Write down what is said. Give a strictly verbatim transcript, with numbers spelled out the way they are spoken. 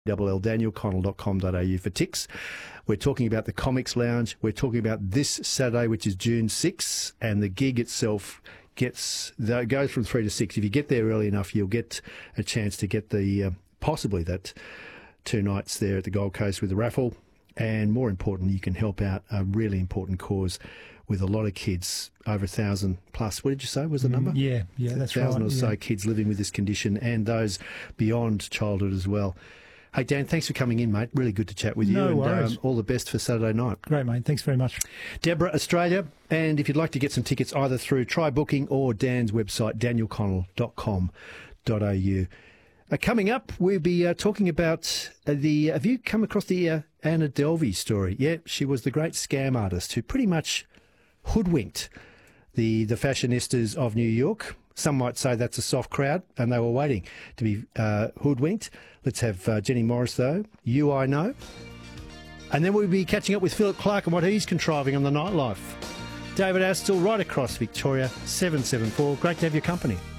L L, daniel connell dot com dot a u for ticks. We're talking about the Comics Lounge. We're talking about this Saturday, which is June sixth, and the gig itself gets the, goes from three to six. If you get there early enough, you'll get a chance to get the uh, possibly that two nights there at the Gold Coast with the raffle. And more important, you can help out a really important cause with a lot of kids, over a thousand plus. What did you say was the number? Yeah, yeah, that's right. A thousand or so yeah. kids living with this condition, and those beyond childhood as well. Hey, Dan, thanks for coming in, mate. Really good to chat with you. No and worries. Um, all the best for Saturday night. Great, mate. Thanks very much. Deborah, Australia. And if you'd like to get some tickets either through Try Booking or Dan's website, daniel connell dot com dot a u. Uh, coming up, we'll be uh, talking about uh, the... Have you come across the uh, Anna Delvey story? Yeah, she was the great scam artist who pretty much hoodwinked the, the fashionistas of New York. Some might say that's a soft crowd, and they were waiting to be uh, hoodwinked. Let's have uh, Jenny Morris, though. You, I Know. And then we'll be catching up with Philip Clark and what he's contriving on the nightlife. David Astle, right across Victoria, seven seven four. Great to have your company.